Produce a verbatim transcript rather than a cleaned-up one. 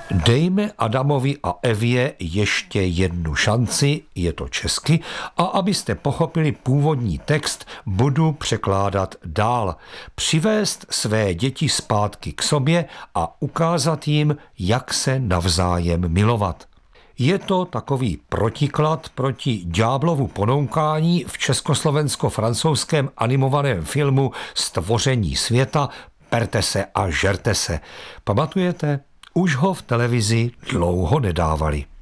Dejme Adamovi a Evě ještě jednu šanci, je to česky, a abyste pochopili původní text, budu překládat dál. Přivést své děti zpátky k sobě a ukázat jim, jak se navzájem milovat. Je to takový protiklad proti ďáblovu ponoukání v československo-francouzském animovaném filmu Stvoření světa Perte se a žerte se. Pamatujete? Už ho v televizi dlouho nedávali.